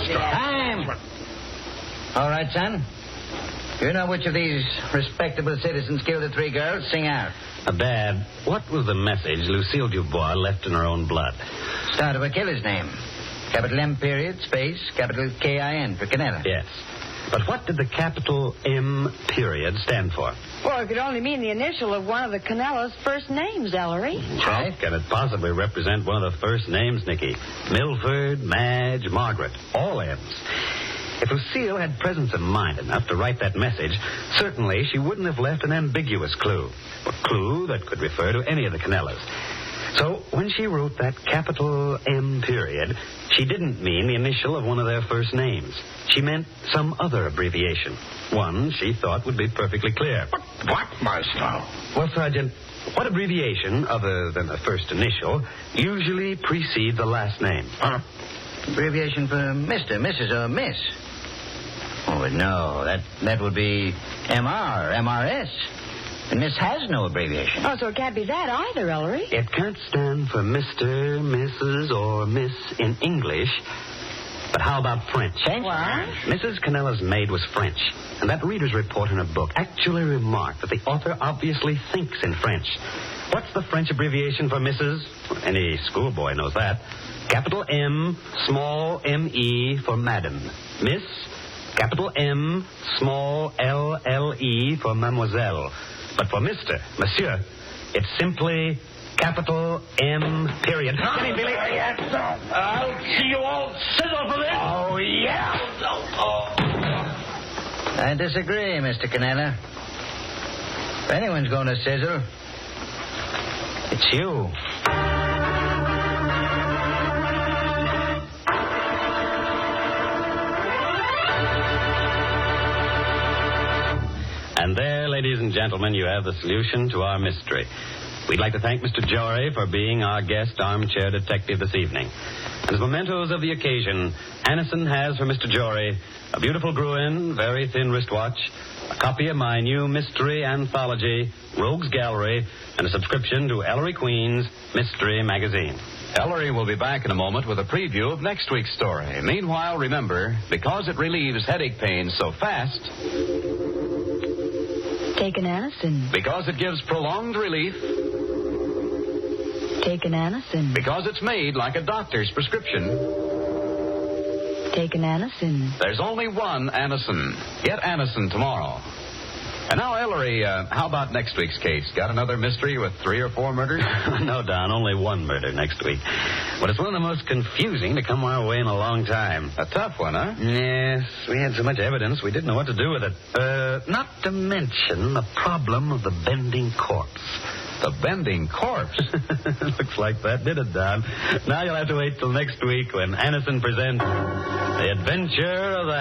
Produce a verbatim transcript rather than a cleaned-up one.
Time! All right, son. You know which of these respectable citizens killed the three girls? Sing out. Uh, Dad, what was the message Lucille Dubois left in her own blood? Start of a killer's name. Capital M period, space, capital K I N for Canella. Yes. But what did the capital M period stand for? Well, it could only mean the initial of one of the Canella's first names, Ellery. How can it possibly represent one of the first names, Nicky? Milford, Madge, Margaret. All M's. If Lucille had presence of mind enough to write that message, certainly she wouldn't have left an ambiguous clue. A clue that could refer to any of the Canellas. So when she wrote that capital M period, she didn't mean the initial of one of their first names. She meant some other abbreviation. One she thought would be perfectly clear. What, what Maestro? Well, Sergeant, what abbreviation, other than the first initial, usually precedes the last name? Huh? Abbreviation for Mister, Missus or Miss. Oh, no. That that would be M R, M R S. And Miss has no abbreviation. Oh, so it can't be that either, Ellery. It can't stand for Mister, Missus, or Miss in English. But how about French? French? What? Missus Canella's maid was French, and that reader's report in her book actually remarked that the author obviously thinks in French. What's the French abbreviation for Missus? Any schoolboy knows that. Capital M, small M E for Madam. Miss, capital M, small L L E for Mademoiselle. But for Mister, Monsieur, it's simply capital M period. Come in, Billy. Yes, sir. I'll see you all sizzle for this. Oh, yeah. Oh. I disagree, Mister Canella. If anyone's going to sizzle, it's you. And there, ladies and gentlemen, you have the solution to our mystery. We'd like to thank Mister Jory for being our guest armchair detective this evening. And as mementos of the occasion, Anison has for Mister Jory a beautiful Gruen, very thin wristwatch, a copy of my new mystery anthology, Rogues Gallery, and a subscription to Ellery Queen's Mystery Magazine. Ellery will be back in a moment with a preview of next week's story. Meanwhile, remember, because it relieves headache pains so fast... Take an Anison. Because it gives prolonged relief. Take an Anison. Because it's made like a doctor's prescription. Take an Anison. There's only one Anison. Get Anison tomorrow. And now, Ellery, uh, how about next week's case? Got another mystery with three or four murders? No, Don, only one murder next week. But it's one of the most confusing to come our way in a long time. A tough one, huh? Yes, we had so much evidence we didn't know what to do with it. Uh, not to mention the problem of the bending corpse. The bending corpse? Looks like that did it, Don. Now you'll have to wait till next week when Anison presents The Adventure of the